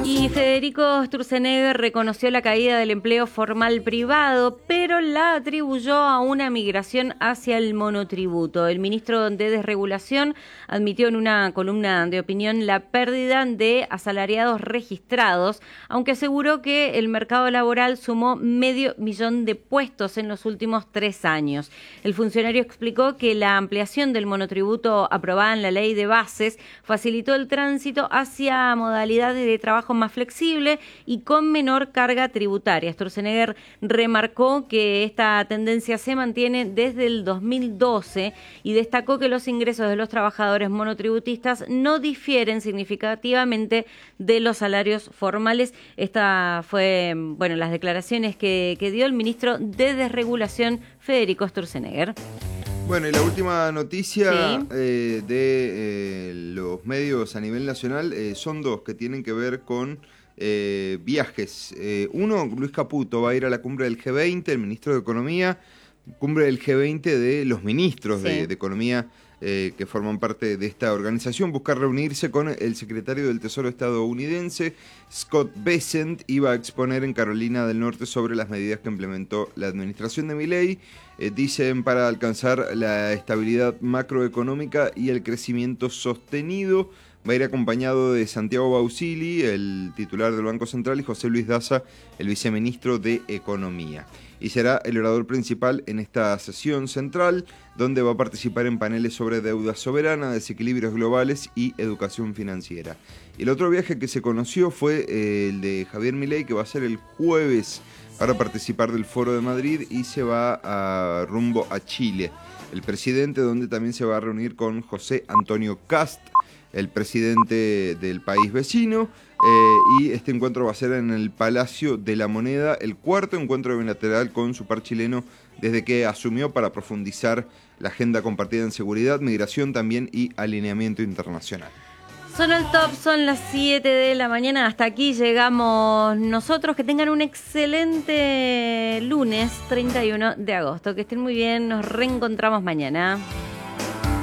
Y Federico Sturzenegger reconoció la caída del empleo formal privado, pero la atribuyó a una migración hacia el monotributo. El ministro de Desregulación admitió en una columna de opinión la pérdida de asalariados registrados, aunque aseguró que el mercado laboral sumó 500.000 de puestos en los últimos 3 años. El funcionario explicó que la ampliación del monotributo aprobada en la ley de bases facilitó el tránsito hacia modalidades de trabajo más flexible y con menor carga tributaria. Sturzenegger remarcó que esta tendencia se mantiene desde el 2012 y destacó que los ingresos de los trabajadores monotributistas no difieren significativamente de los salarios formales. Esta fue, las declaraciones que dio el ministro de Desregulación, Federico Sturzenegger. Bueno, y la última noticia de los medios a nivel nacional son dos que tienen que ver con viajes. Uno, Luis Caputo va a ir a la cumbre del G20, el ministro de Economía, cumbre del G20 de los ministros de Economía que forman parte de esta organización. Busca reunirse con el secretario del Tesoro estadounidense, Scott Bessent, y va a exponer en Carolina del Norte sobre las medidas que implementó la administración de Milei. Dicen para alcanzar la estabilidad macroeconómica y el crecimiento sostenido. Va a ir acompañado de Santiago Bausili, el titular del Banco Central, y José Luis Daza, el viceministro de Economía. Y será el orador principal en esta sesión central, donde va a participar en paneles sobre deuda soberana, desequilibrios globales y educación financiera. Y el otro viaje que se conoció fue el de Javier Milei, que va a ser el jueves para participar del Foro de Madrid y se va rumbo a Chile. El presidente, donde también se va a reunir con José Antonio Kast, el presidente del país vecino, y este encuentro va a ser en el Palacio de la Moneda, el cuarto encuentro bilateral con su par chileno desde que asumió, para profundizar la agenda compartida en seguridad, migración también y alineamiento internacional. Son el top, son las 7 de la mañana, hasta aquí llegamos nosotros. Que tengan un excelente lunes 31 de agosto, que estén muy bien, nos reencontramos mañana.